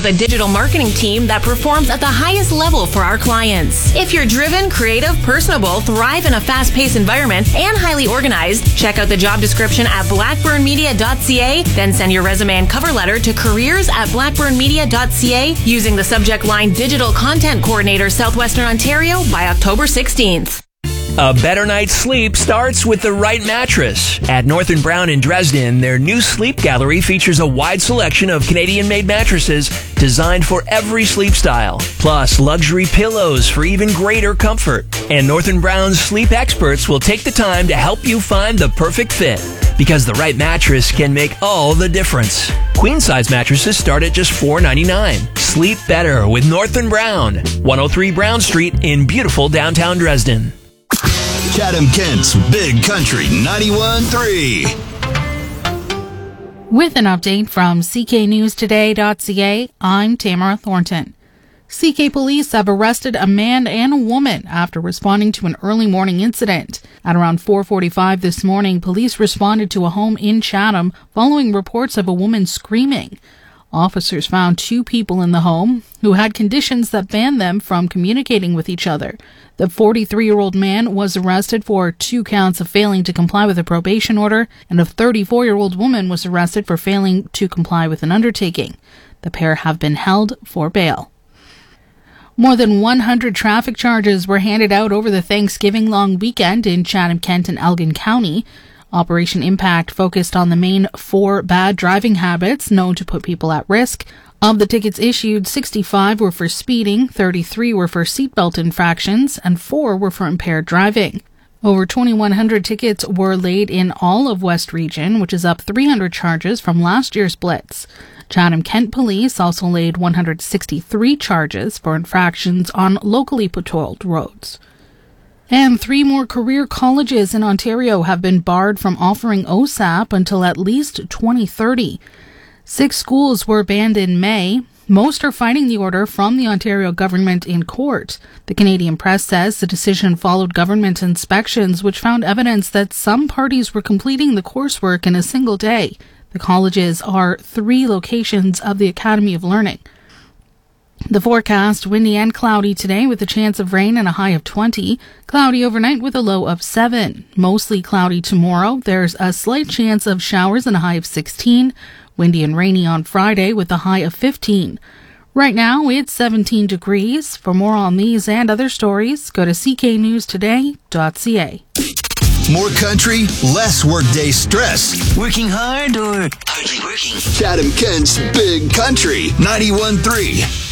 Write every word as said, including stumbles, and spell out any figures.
with a digital marketing team that performs at the highest level for our clients. If you're driven, creative, personable, thrive in a fast-paced environment, and highly organized, check out the job description at blackburn media dot c a, then send your resume and cover letter to careers at blackburn media dot c a using the subject line Digital Content Coordinator Southwestern Ontario by October sixteenth. A better night's sleep starts with the right mattress. At North and Brown in Dresden, their new sleep gallery features a wide selection of Canadian-made mattresses designed for every sleep style, plus luxury pillows for even greater comfort. And North and Brown's sleep experts will take the time to help you find the perfect fit, because the right mattress can make all the difference. Queen-size mattresses start at just four dollars and ninety-nine cents. Sleep better with North and Brown, one oh three Brown Street in beautiful downtown Dresden. Chatham-Kent's Big Country ninety-one point three. With an update from c k news today dot c a, I'm Tamara Thornton. C K police have arrested a man and a woman after responding to an early morning incident. At around four forty-five this morning, police responded to a home in Chatham following reports of a woman screaming. Officers found two people in the home who had conditions that banned them from communicating with each other. The forty-three-year-old man was arrested for two counts of failing to comply with a probation order, and a thirty-four-year-old woman was arrested for failing to comply with an undertaking. The pair have been held for bail. More than one hundred traffic charges were handed out over the Thanksgiving long weekend in Chatham-Kent and Elgin County. Operation Impact focused on the main four bad driving habits known to put people at risk. Of the tickets issued, sixty-five were for speeding, thirty-three were for seatbelt infractions, and four were for impaired driving. Over twenty-one hundred tickets were laid in all of West Region, which is up three hundred charges from last year's blitz. Chatham-Kent Police also laid one hundred sixty-three charges for infractions on locally patrolled roads. And three more career colleges in Ontario have been barred from offering O S A P until at least twenty thirty. Six schools were banned in May. Most are fighting the order from the Ontario government in court. The Canadian Press says the decision followed government inspections which found evidence that some parties were completing the coursework in a single day. The colleges are three locations of the Academy of Learning. The forecast, windy and cloudy today with a chance of rain and a high of twenty. Cloudy overnight with a low of seven. Mostly cloudy tomorrow. There's a slight chance of showers and a high of sixteen. Windy and rainy on Friday with a high of fifteen. Right now it's seventeen degrees. For more on these and other stories, go to c k news today dot c a. More country, less workday stress. Working hard or hardly working? Chatham-Kent's Big Country ninety-one point three.